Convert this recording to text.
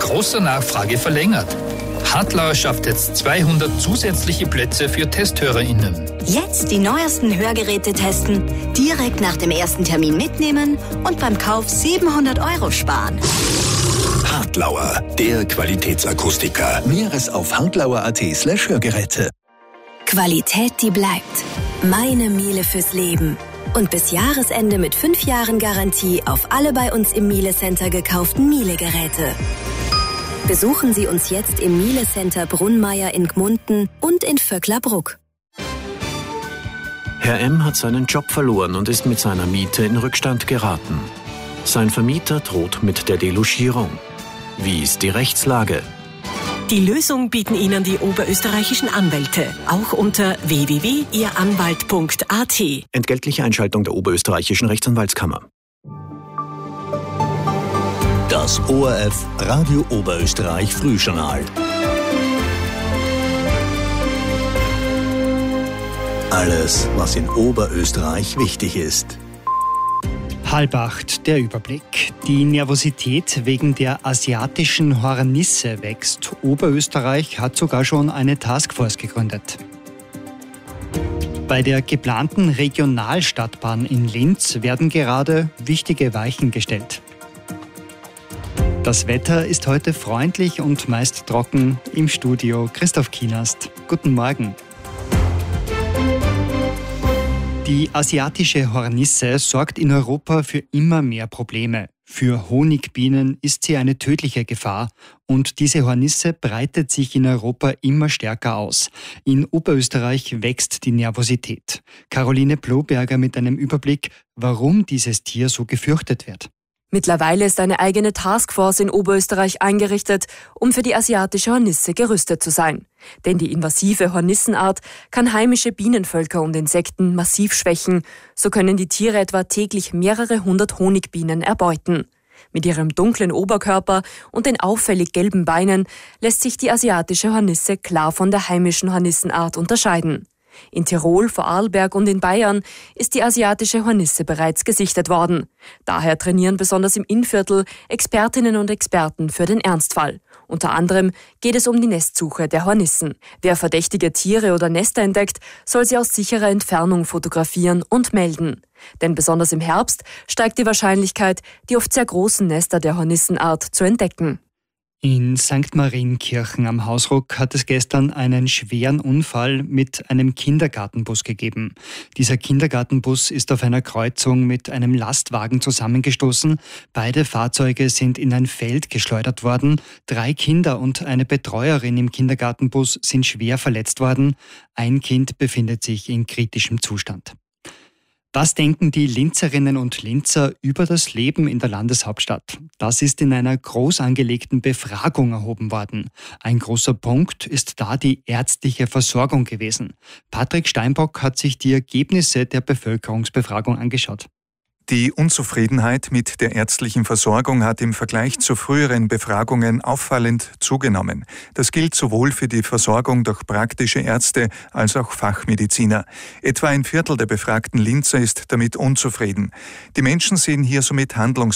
großer Nachfrage verlängert. Hartlauer schafft jetzt 200 zusätzliche Plätze für TesthörerInnen. Jetzt die neuesten Hörgeräte testen, direkt nach dem ersten Termin mitnehmen und beim Kauf 700 € sparen. Hartlauer, der Qualitätsakustiker. Näheres auf hartlauer.at/Hörgeräte. Qualität, die bleibt. Meine Miele fürs Leben. Und bis Jahresende mit 5 Jahren Garantie auf alle bei uns im Miele Center gekauften Miele-Geräte. Besuchen Sie uns jetzt im Miele Center Brunnmeier in Gmunden und in Vöcklerbruck. Herr M. hat seinen Job verloren und ist mit seiner Miete in Rückstand geraten. Sein Vermieter droht mit der Delogierung. Wie ist die Rechtslage? Die Lösung bieten Ihnen die oberösterreichischen Anwälte, auch unter www.ihranwalt.at. Entgeltliche Einschaltung der oberösterreichischen Rechtsanwaltskammer. Das ORF Radio Oberösterreich Frühjournal. Alles, was in Oberösterreich wichtig ist. 7:30, der Überblick. Die Nervosität wegen der asiatischen Hornisse wächst. Oberösterreich hat sogar schon eine Taskforce gegründet. Bei der geplanten Regionalstadtbahn in Linz werden gerade wichtige Weichen gestellt. Das Wetter ist heute freundlich und meist trocken. Im Studio Christoph Kienast. Guten Morgen. Die asiatische Hornisse sorgt in Europa für immer mehr Probleme. Für Honigbienen ist sie eine tödliche Gefahr und diese Hornisse breitet sich in Europa immer stärker aus. In Oberösterreich wächst die Nervosität. Caroline Bloberger mit einem Überblick, warum dieses Tier so gefürchtet wird. Mittlerweile ist eine eigene Taskforce in Oberösterreich eingerichtet, um für die asiatische Hornisse gerüstet zu sein. Denn die invasive Hornissenart kann heimische Bienenvölker und Insekten massiv schwächen. So können die Tiere etwa täglich mehrere hundert Honigbienen erbeuten. Mit ihrem dunklen Oberkörper und den auffällig gelben Beinen lässt sich die asiatische Hornisse klar von der heimischen Hornissenart unterscheiden. In Tirol, Vorarlberg und in Bayern ist die asiatische Hornisse bereits gesichtet worden. Daher trainieren besonders im Innviertel Expertinnen und Experten für den Ernstfall. Unter anderem geht es um die Nestsuche der Hornissen. Wer verdächtige Tiere oder Nester entdeckt, soll sie aus sicherer Entfernung fotografieren und melden. Denn besonders im Herbst steigt die Wahrscheinlichkeit, die oft sehr großen Nester der Hornissenart zu entdecken. In St. Marienkirchen am Hausruck hat es gestern einen schweren Unfall mit einem Kindergartenbus gegeben. Dieser Kindergartenbus ist auf einer Kreuzung mit einem Lastwagen zusammengestoßen. Beide Fahrzeuge sind in ein Feld geschleudert worden. 3 Kinder und eine Betreuerin im Kindergartenbus sind schwer verletzt worden. Ein Kind befindet sich in kritischem Zustand. Was denken die Linzerinnen und Linzer über das Leben in der Landeshauptstadt? Das ist in einer groß angelegten Befragung erhoben worden. Ein großer Punkt ist da die ärztliche Versorgung gewesen. Patrick Steinbock hat sich die Ergebnisse der Bevölkerungsbefragung angeschaut. Die Unzufriedenheit mit der ärztlichen Versorgung hat im Vergleich zu früheren Befragungen auffallend zugenommen. Das gilt sowohl für die Versorgung durch praktische Ärzte als auch Fachmediziner. Etwa ein Viertel der befragten Linzer ist damit unzufrieden. Die Menschen sehen hier somit Handlungsbedarf.